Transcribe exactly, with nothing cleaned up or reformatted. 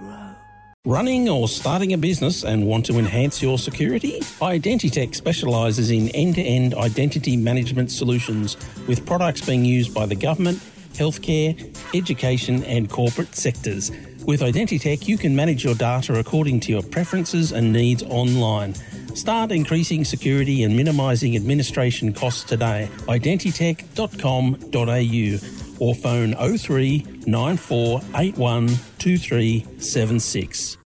grow. Running or starting a business and want to enhance your security? Identitech specialises in end-to-end identity management solutions with products being used by the government, healthcare, education and corporate sectors. With Identitech, you can manage your data according to your preferences and needs online. Start increasing security and minimising administration costs today. identitech dot com dot a u or phone oh three nine four eight one two three seven six.